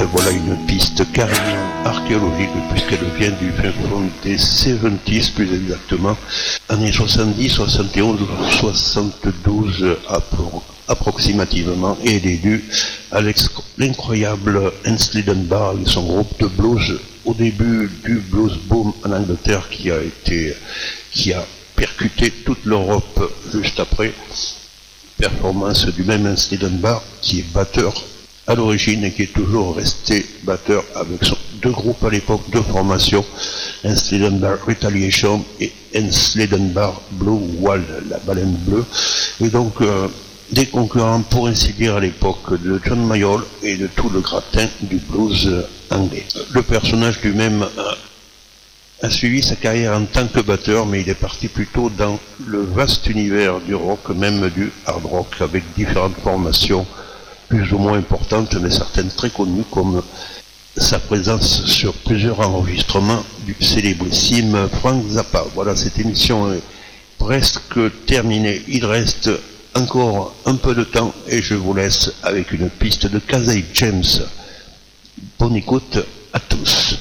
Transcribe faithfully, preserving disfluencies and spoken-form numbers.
Voilà une piste carrément archéologique puisqu'elle vient du fin fond des soixante-dix plus exactement, années soixante-dix, soixante et onze, soixante-douze appro- approximativement, et elle est due à l'incroyable Ainsley Dunbar et son groupe de blues au début du blues boom en Angleterre qui a été, qui a percuté toute l'Europe juste après. Performance du même Ainsley Dunbar qui est batteur à l'origine et qui est toujours resté batteur avec son, deux groupes à l'époque de formation, Ainsley Dunbar Retaliation et Ainsley Dunbar Blue Wall, la baleine bleue, et donc euh, des concurrents pour ainsi dire à l'époque de John Mayall et de tout le gratin du blues anglais. Le personnage lui-même euh, a suivi sa carrière en tant que batteur, mais il est parti plutôt dans le vaste univers du rock, même du hard rock, avec différentes formations plus ou moins importantes, mais certaines très connues, comme sa présence sur plusieurs enregistrements du célébrissime Frank Zappa. Voilà, cette émission est presque terminée. Il reste encore un peu de temps et je vous laisse avec une piste de Casey James. Bonne écoute à tous.